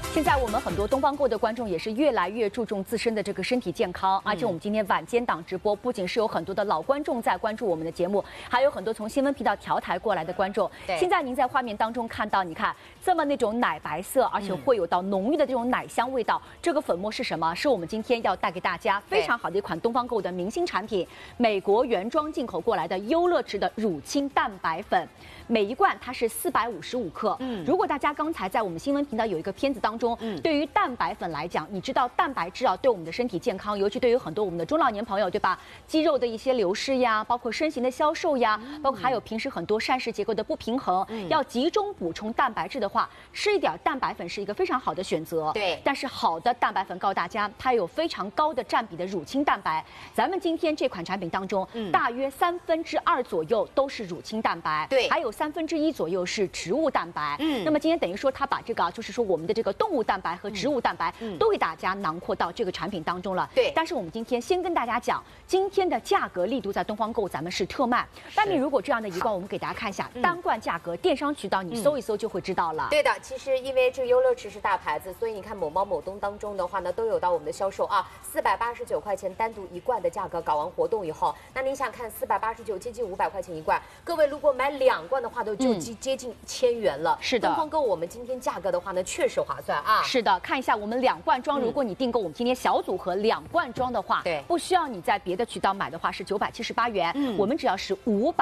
现在我们很多东方购的观众也是越来越注重自身的这个身体健康，而且我们今天晚间档直播，不仅是有很多的老观众在关注我们的节目，还有很多从新闻频道调台过来的观众。现在您在画面当中看到，你看这么那种奶白色，而且会有到浓郁的这种奶香味道。这个粉末是什么？是我们今天要带给大家非常好的一款东方购的明星产品，美国原装进口过来的优乐驰的乳清蛋白粉。每一罐它是455克。如果大家刚才在我们新闻频道有一个片子当中，对于蛋白粉来讲，你知道蛋白质啊对我们的身体健康，尤其对于很多我们的中老年朋友，对吧？肌肉的一些流失呀，包括身形的消瘦呀，包括还有平时很多膳食结构的不平衡，要集中补充蛋白质的话，吃一点蛋白粉是一个非常好的选择。 对， 但是好的蛋白粉告诉大家，它有非常高的占比的乳清蛋白。咱们今天这款产品当中，大约2/3左右都是乳清蛋白， 对， 还有1/3左右是植物蛋白。那么今天等于说它把这个就是说我们的这个动物蛋白和植物蛋白都给大家囊括到这个产品当中了。 对， 但是我们今天先跟大家讲，今天的价格力度在东方购咱们是特卖。但你如果这样的一罐，我们给大家看一下单罐价格，电商渠道你搜一搜就会知道了。 对的，其实因为这个优乐驰是大牌子，所以你看某猫某东当中的话呢，都有到我们的销售啊，489块钱单独一罐的价格，搞完活动以后，那您想看489接近500块钱一罐，各位如果买2罐的话，都就接近1000元了。 是的， 东方购我们今天价格的话呢，确实划算啊。 是的，看一下我们2罐装，如果你订购我们今天小组合2罐装的话， 对， 不需要你在别的渠道买的话是978元，我们只要是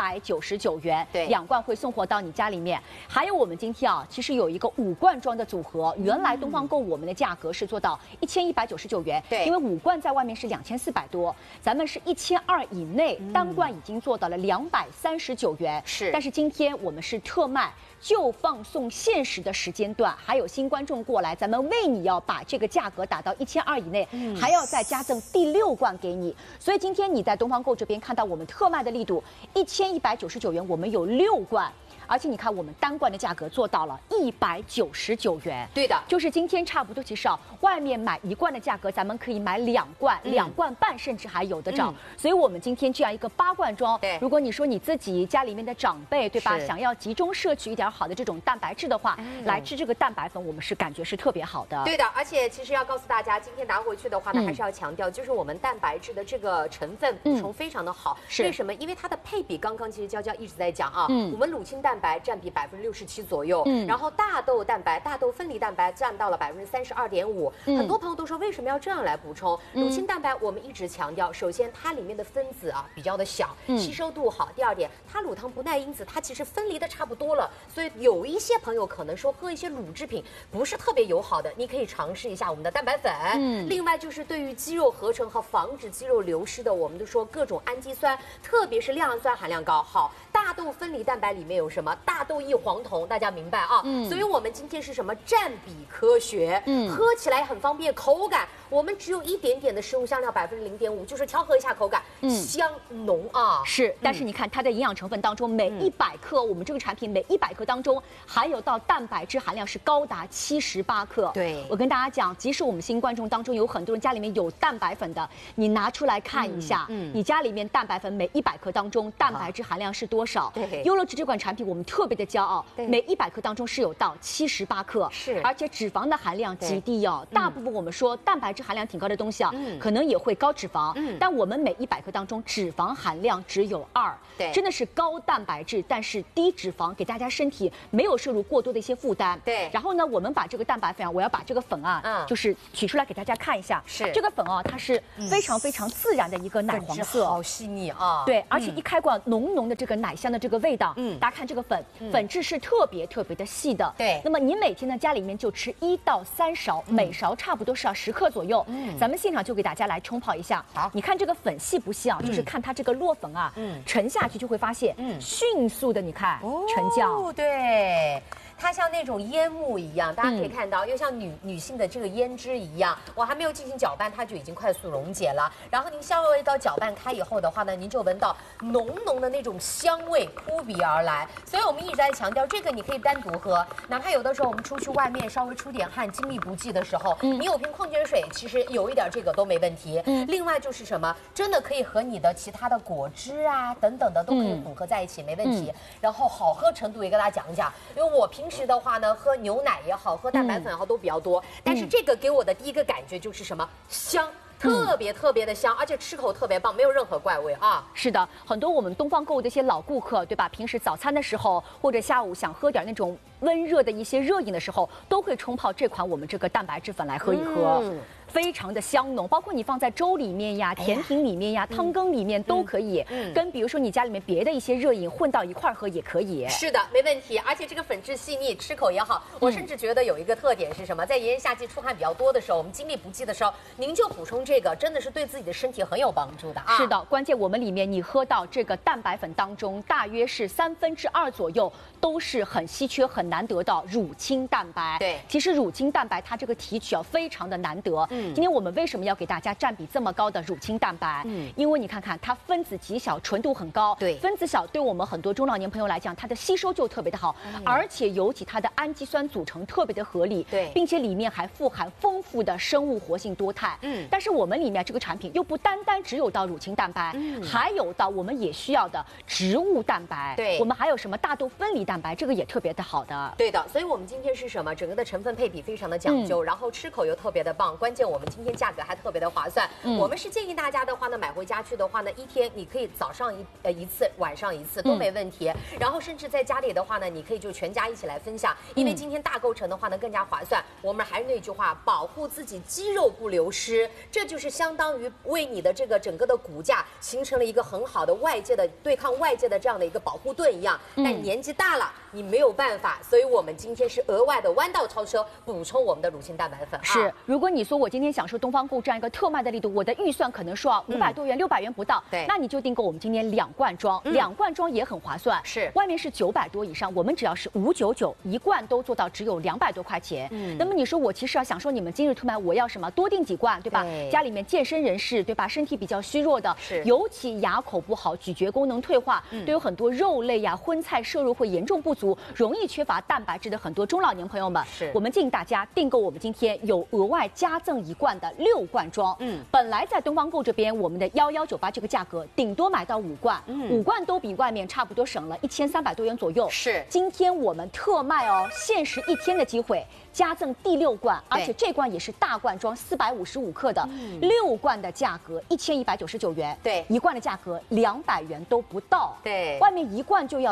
599元， 对 ，2罐会送货到你家里面。还有我们今天啊，其实有一个5罐装的组合，原来东方购我们的价格是做到1199元， 对， 因为5罐在外面是2400多，咱们是1200以内，单罐已经做到了239元， 是， 但是今天我们是特卖。就放送限时的时间段，还有新观众过来，咱们为你要把这个价格打到1200以内，还要再加赠第6罐给你。所以今天你在东方购这边看到我们特卖的力度，1199元，我们有6罐。而且你看，我们单罐的价格做到了199元。 对的， 就是今天差不多，其实啊，外面买1罐的价格，咱们可以买2罐，2罐半甚至还有的找。所以我们今天这样一个8罐装， 对， 如果你说你自己家里面的长辈，对吧，想要集中摄取一点好的这种蛋白质的话，来吃这个蛋白粉，我们是感觉是特别好的。 对的，而且其实要告诉大家，今天拿回去的话呢，还是要强调，就是我们蛋白质的这个成分补充非常的好。为什么？因为它的配比，刚刚其实娇娇一直在讲啊，我们乳清蛋白占比67%左右，然后大豆蛋白、大豆分离蛋白占到了32.5%。很多朋友都说为什么要这样来补充？乳清蛋白我们一直强调，首先它里面的分子啊比较的小，吸收度好。第二点，它乳糖不耐因子它其实分离的差不多了，所以有一些朋友可能说喝一些乳制品不是特别友好的，你可以尝试一下我们的蛋白粉。另外就是对于肌肉合成和防止肌肉流失的，我们都说各种氨基酸，特别是亮氨酸含量高。好，大豆分离蛋白里面有什么？大豆异黄酮，大家明白啊？所以我们今天是什么？占比科学，喝起来很方便，口感我们只有一点点的食物香料0.5%，就是调和一下口感，香浓啊。 是，但是你看它的营养成分当中，每100克，我们这个产品每100克当中含有到蛋白质含量是高达78克。 对， 我跟大家讲，即使我们新观众当中有很多人家里面有蛋白粉的，你拿出来看一下，你家里面蛋白粉每100克当中蛋白质含量是多少？ 对， 优乐驰这款产品我们特别的骄傲，每100克当中是有到78克， 是， 而且脂肪的含量极低哦。大部分我们说蛋白质含量挺高的东西啊，可能也会高脂肪，但我们每100克当中脂肪含量只有2， 对， 真的是高蛋白质，但是低脂肪，给大家身体没有摄入过多的一些负担。 对， 然后呢，我们把这个蛋白粉啊，我要把这个粉啊，就是取出来给大家看一下， 是这个粉啊，它是非常非常自然的一个奶黄色， 好细腻啊。 对，而且一开罐浓浓的这个奶香的这个味道，大家看这个粉质是特别特别的细的。 对， 那么你每天呢家里面就吃1到3勺，每勺差不多是要10克左右。咱们现场就给大家来冲泡一下。 好， 你看这个粉细不细啊？就是看它这个落粉啊，沉下去就会发现，迅速的你看沉降。 对。它像那种烟幕一样，大家可以看到，又像女性的这个胭脂一样，我还没有进行搅拌，它就已经快速溶解了。然后您稍微到搅拌开以后的话呢，您就闻到浓浓的那种香味扑鼻而来。所以我们一直在强调，这个你可以单独喝，哪怕有的时候我们出去外面稍微出点汗、精力不济的时候，你有瓶矿泉水，其实有一点这个都没问题。另外就是什么，真的可以和你的其他的果汁啊等等的都可以混合在一起，没问题。然后好喝程度也跟大家讲一讲，因为我平平时的话呢，喝牛奶也好，喝蛋白粉也好都比较多，但是这个给我的第一个感觉就是什么？香。特别的香，而且吃口特别棒，没有任何怪味啊。 是的，很多我们东方购物的一些老顾客，对吧？平时早餐的时候或者下午想喝点那种温热的一些热饮的时候，都会冲泡这款我们这个蛋白质粉来喝一喝。非常的香浓，包括你放在粥里面呀、甜品里面呀、汤羹里面都可以。跟比如说你家里面别的一些热饮混到一块喝也可以。 是的，没问题。而且这个粉质细腻，吃口也好。我甚至觉得有一个特点是什么？在炎炎夏季出汗比较多的时候，我们精力不济的时候，您就补充这个，真的是对自己的身体很有帮助的啊。 是的，关键我们里面你喝到这个蛋白粉当中，大约是2/3左右都是很稀缺、很难得到乳清蛋白。 对， 其实乳清蛋白它这个提取非常的难得。今天我们为什么要给大家占比这么高的乳清蛋白？因为你看看它分子极小，纯度很高。 对， 分子小对我们很多中老年朋友来讲，它的吸收就特别的好，而且尤其它的氨基酸组成特别的合理。 对， 并且里面还富含丰富的生物活性多肽。但是我们里面这个产品又不单单只有到乳清蛋白，还有到我们也需要的植物蛋白。 对， 我们还有什么大豆分离蛋白，这个也特别的好的。 对的，所以我们今天是什么？整个的成分配比非常的讲究，然后吃口又特别的棒，关键我们今天价格还特别的划算。我们是建议大家的话呢，买回家去的话呢，一天你可以早上一次，晚上一次都没问题。然后甚至在家里的话呢，你可以就全家一起来分享，因为今天大购成的话呢更加划算。我们还是那句话，保护自己肌肉不流失，这就是相当于为你的这个整个的骨架形成了一个很好的外界的对抗外界的这样的一个保护盾一样。但年纪大了，你没有办法，所以我们今天是额外的弯道超车，补充我们的乳清蛋白粉。 是，如果你说我今天享受东方购这样一个特卖的力度，我的预算可能说500多元、600元不到， 对， 那你就订购我们今天2罐装，2罐装也很划算。 是， 外面是900多以上，我们只要是599一罐都做到只有200多块钱。那么你说我其实要享受你们今日特卖，我要什么？多订几罐，对吧？家里面健身人士，对吧？身体比较虚弱的，尤其牙口不好、咀嚼功能退化，对有很多肉类呀、荤菜摄入会严重不足，容易缺乏蛋白质的很多中老年朋友们，我们建议大家订购我们今天有额外加赠1罐的6罐装。本来在东方购这边，我们的1198这个价格，顶多买到5罐，5罐都比外面差不多省了1300多元左右。 是， 今天我们特卖哦，限时1天的机会。加赠第6罐，而且这罐也是大罐装，455克的，6罐的价格1199元， 对 ，1罐的价格200元都不到， 对， 外面1罐就要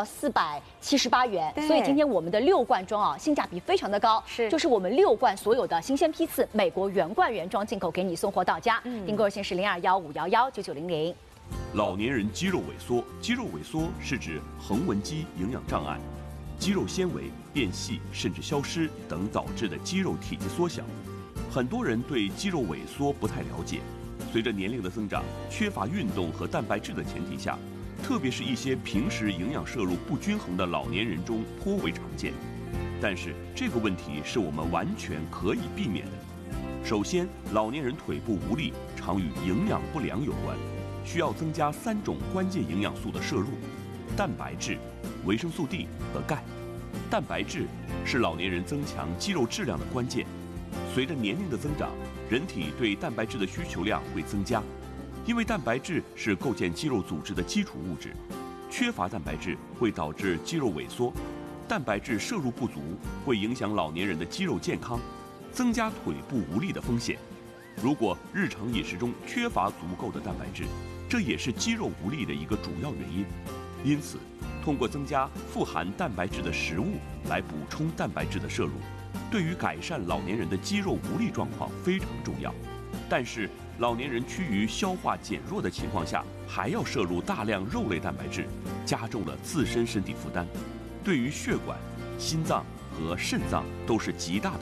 478元，所以今天我们的6罐装啊，性价比非常的高，就是我们6罐所有的新鲜批次，美国原罐原装进口，给你送货到家，订购热线是0215119900。 老年人肌肉萎缩，肌肉萎缩是指横纹肌营养障碍。肌肉纤维变细甚至消失等导致的肌肉体积缩小，很多人对肌肉萎缩不太了解。随着年龄的增长，缺乏运动和蛋白质的前提下，特别是一些平时营养摄入不均衡的老年人中颇为常见。但是这个问题是我们完全可以避免的。首先，老年人腿部无力常与营养不良有关，需要增加3种关键营养素的摄入：蛋白质、维生素 D 和钙。蛋白质是老年人增强肌肉质量的关键。随着年龄的增长，人体对蛋白质的需求量会增加，因为蛋白质是构建肌肉组织的基础物质。缺乏蛋白质会导致肌肉萎缩，蛋白质摄入不足会影响老年人的肌肉健康，增加腿部无力的风险。如果日常饮食中缺乏足够的蛋白质，这也是肌肉无力的一个主要原因。因此，通过增加富含蛋白质的食物来补充蛋白质的摄入，对于改善老年人的肌肉无力状况非常重要。但是，老年人趋于消化减弱的情况下，还要摄入大量肉类蛋白质，加重了自身身体负担，对于血管、心脏和肾脏都是极大的